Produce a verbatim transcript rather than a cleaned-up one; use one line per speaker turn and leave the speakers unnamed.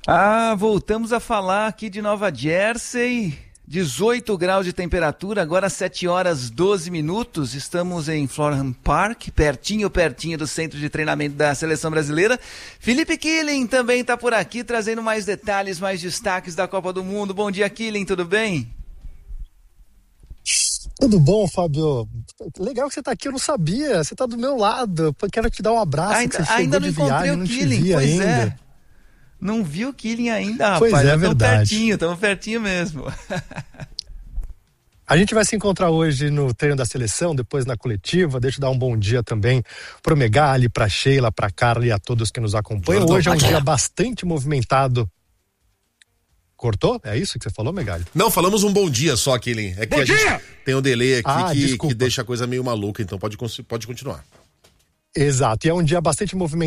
Ah, voltamos a falar aqui de Nova Jersey, dezoito graus de temperatura, agora sete horas doze minutos, estamos em Florham Park, pertinho, pertinho do centro de treinamento da Seleção Brasileira. Felipe Killing também está por aqui, trazendo mais detalhes, mais destaques da Copa do Mundo. Bom dia, Killing, tudo bem?
Tudo bom, Fábio? Legal que você está aqui, eu não sabia, você está do meu lado, eu quero te dar um abraço,
ainda,
que você
ainda
chegou
não
de viagem,
o
não
Killing,
te vi
pois
ainda.
É. Não viu o Killing ainda, rapaz.
Pois é,
estamos
verdade.
pertinho, estamos pertinho mesmo.
A gente vai se encontrar hoje no treino da seleção, depois na coletiva. Deixa eu dar um bom dia também pro Megali, pra Sheila, pra Carla e a todos que nos acompanham. Hoje é um dia bastante movimentado. Cortou? É isso que você falou, Megali?
Não, falamos um bom dia só, Killing. É que
bom
a
dia!
gente tem um delay aqui
ah,
que, que deixa a coisa meio maluca, então pode, pode continuar.
Exato, e é um dia bastante movimentado.